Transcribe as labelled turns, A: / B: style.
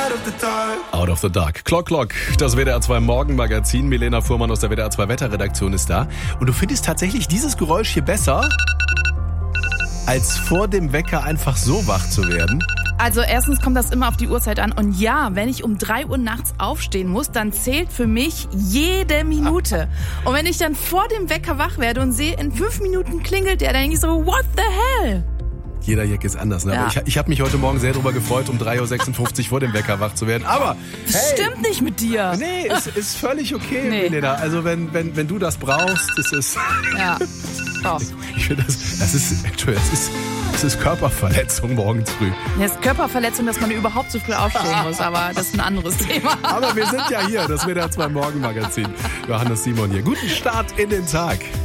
A: Out of the Dark. Clock. Das WDR 2 Morgenmagazin. Milena Fuhrmann aus der WDR 2 Wetterredaktion ist da. Und du findest tatsächlich dieses Geräusch hier besser, als vor dem Wecker einfach so wach zu werden?
B: Also erstens kommt das immer auf die Uhrzeit an. Und ja, wenn ich um 3 Uhr nachts aufstehen muss, dann zählt für mich jede Minute. Und wenn ich dann vor dem Wecker wach werde und sehe, in 5 Minuten klingelt der, dann denke ich so, what the hell?
A: Jeder Jack ist anders, ne?
B: Ja.
A: Aber ich habe mich heute Morgen sehr darüber gefreut, um 3.56 Uhr vor dem Wecker wach zu werden. Aber
B: Das stimmt nicht mit dir.
A: Nee, es ist völlig okay,
B: Nee.
A: Milena. Also wenn du das brauchst, das ist...
B: Ja. Oh.
A: Ich finde, das ist Körperverletzung morgens früh.
B: Das ist Körperverletzung, dass man überhaupt so früh aufstehen muss, aber das ist ein anderes Thema.
A: Aber wir sind ja hier, das WDR 2 Morgenmagazin. Johannes Simon hier. Guten Start in den Tag.